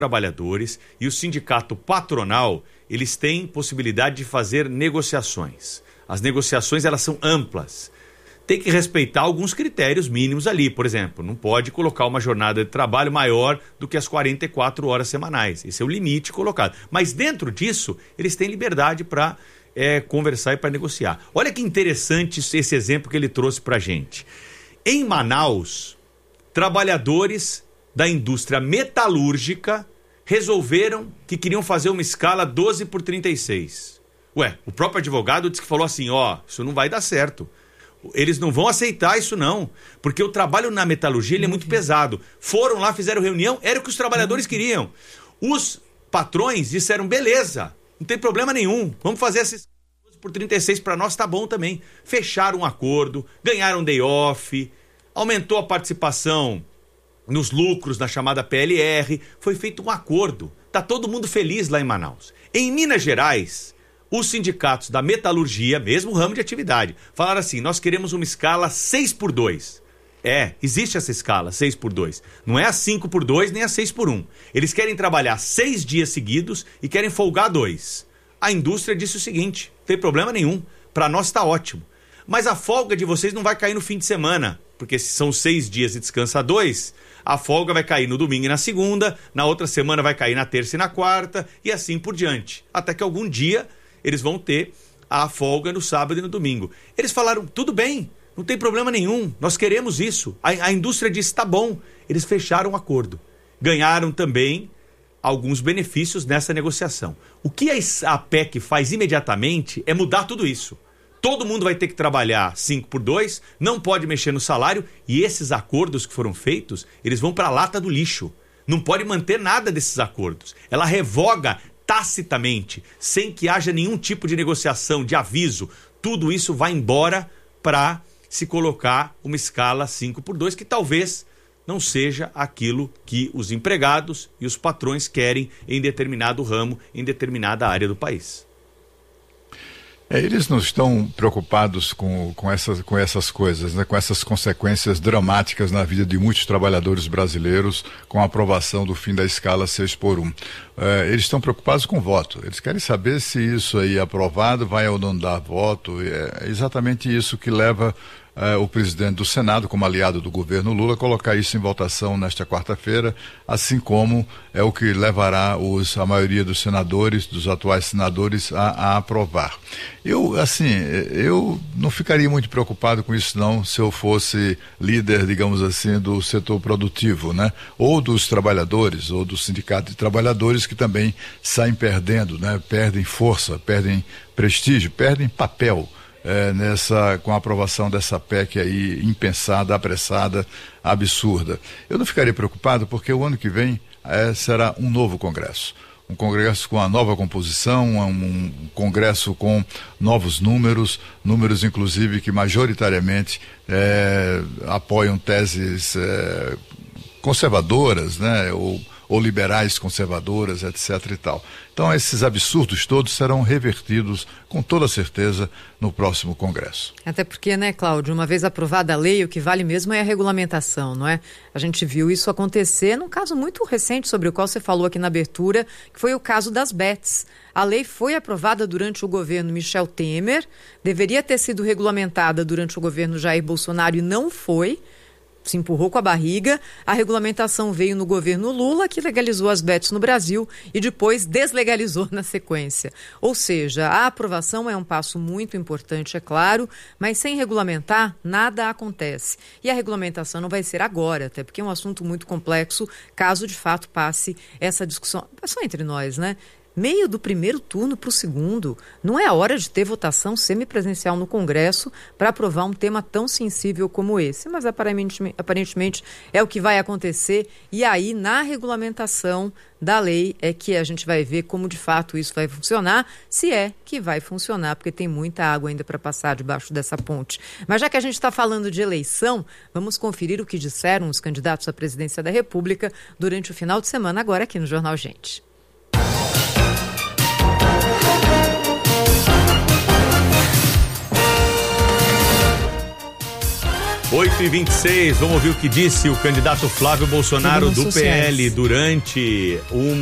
trabalhadores e o sindicato patronal, eles têm possibilidade de fazer negociações. As negociações, elas são amplas. Tem que respeitar alguns critérios mínimos ali. Por exemplo, não pode colocar uma jornada de trabalho maior do que as 44 horas semanais. Esse é o limite colocado. Mas dentro disso, eles têm liberdade para conversar e para negociar. Olha que interessante esse exemplo que ele trouxe para a gente. Em Manaus, trabalhadores da indústria metalúrgica resolveram que queriam fazer uma escala 12/36. O próprio advogado disse que falou assim, isso não vai dar certo. Eles não vão aceitar isso não, porque o trabalho na metalurgia ele é muito pesado. Foram lá, fizeram reunião, era o que os trabalhadores queriam. Os patrões disseram, beleza, não tem problema nenhum, vamos fazer essa 12/36 para nós, tá bom também. Fecharam um acordo, ganharam day off, aumentou a participação nos lucros na chamada PLR, foi feito um acordo. Tá todo mundo feliz lá em Manaus. Em Minas Gerais, os sindicatos da metalurgia, mesmo ramo de atividade, falaram assim, nós queremos uma escala 6/2. Existe essa escala 6/2. Não é a 5/2 nem a 6/1. Eles querem trabalhar 6 dias seguidos e querem folgar 2. A indústria disse o seguinte, não tem problema nenhum, para nós está ótimo. Mas a folga de vocês não vai cair no fim de semana, porque se são 6 dias e descansa 2, a folga vai cair no domingo e na segunda, na outra semana vai cair na terça e na quarta, e assim por diante. Até que algum dia eles vão ter a folga no sábado e no domingo. Eles falaram, tudo bem, não tem problema nenhum, nós queremos isso. A indústria disse, tá bom. Eles fecharam o acordo. Ganharam também alguns benefícios nessa negociação. O que a PEC faz imediatamente é mudar tudo isso. Todo mundo vai ter que trabalhar 5/2, não pode mexer no salário, e esses acordos que foram feitos, eles vão para a lata do lixo. Não pode manter nada desses acordos. Ela revoga tacitamente, sem que haja nenhum tipo de negociação, de aviso. Tudo isso vai embora para se colocar uma escala 5/2, que talvez não seja aquilo que os empregados e os patrões querem em determinado ramo, em determinada área do país. Eles não estão preocupados com essas coisas, né? Com essas consequências dramáticas na vida de muitos trabalhadores brasileiros com a aprovação do fim da escala 6/1. Eles estão preocupados com o voto. Eles querem saber se isso aí é aprovado, vai ou não dar voto. É exatamente isso que leva o presidente do Senado, como aliado do governo Lula, colocar isso em votação nesta quarta-feira, assim como é o que levará a maioria dos senadores, dos atuais senadores, a aprovar. Eu não ficaria muito preocupado com isso não, se eu fosse líder, digamos assim, do setor produtivo, né? Ou dos trabalhadores, ou do sindicato de trabalhadores, que também saem perdendo, né? Perdem força, perdem prestígio, perdem papel. Com a aprovação dessa PEC aí impensada, apressada, absurda. Eu não ficaria preocupado porque o ano que vem será um novo Congresso. Um Congresso com a nova composição, um Congresso com novos números inclusive que majoritariamente apoiam teses conservadoras, né? Ou liberais conservadoras, etc. e tal. Então, esses absurdos todos serão revertidos, com toda certeza, no próximo Congresso. Até porque, né, Cláudio, uma vez aprovada a lei, o que vale mesmo é a regulamentação, não é? A gente viu isso acontecer num caso muito recente, sobre o qual você falou aqui na abertura, que foi o caso das bets. A lei foi aprovada durante o governo Michel Temer, deveria ter sido regulamentada durante o governo Jair Bolsonaro e não foi. Se empurrou com a barriga, a regulamentação veio no governo Lula, que legalizou as bets no Brasil e depois deslegalizou na sequência. Ou seja, a aprovação é um passo muito importante, é claro, mas sem regulamentar, nada acontece. E a regulamentação não vai ser agora, até porque é um assunto muito complexo, caso de fato passe essa discussão. É só entre nós, né? Meio do primeiro turno para o segundo. Não é a hora de ter votação semipresencial no Congresso para aprovar um tema tão sensível como esse. Mas aparentemente é o que vai acontecer. E aí, na regulamentação da lei, é que a gente vai ver como de fato isso vai funcionar, se é que vai funcionar, porque tem muita água ainda para passar debaixo dessa ponte. Mas já que a gente está falando de eleição, vamos conferir o que disseram os candidatos à presidência da República durante o final de semana, agora aqui no Jornal Gente. 8h26, vamos ouvir o que disse o candidato Flávio Bolsonaro do PL durante